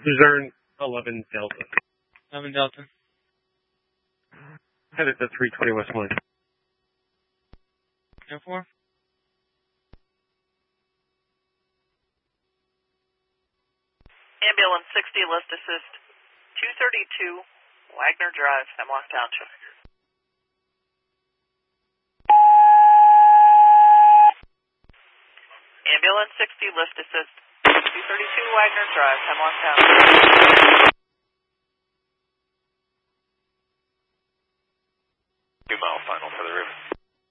Zern 11 Delta. 11 Delta. Headed to 320 West Line. 04. Ambulance 60, list assist. 232 Wagner Drive, Hemlock Township. Ambulance 60, lift assist. 232 Wagner Drive, Hemlock Township. 2 mile final for the river.